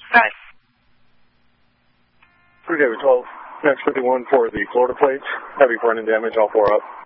Got it. David 12, next 51 for the Florida plates. Heavy front end damage, all 4 up.